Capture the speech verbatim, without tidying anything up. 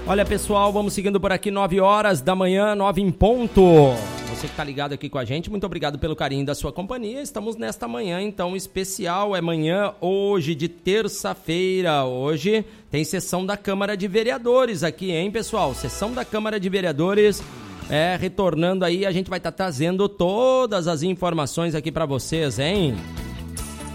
Olha, pessoal, vamos seguindo por aqui, nove horas da manhã, nove em ponto. Você que tá ligado aqui com a gente, muito obrigado pelo carinho da sua companhia. Estamos nesta manhã, então, especial. É manhã hoje, de terça-feira. Hoje tem sessão da Câmara de Vereadores aqui, hein, pessoal? Sessão da Câmara de Vereadores. É, retornando aí, a gente vai estar tá trazendo todas as informações aqui para vocês, hein?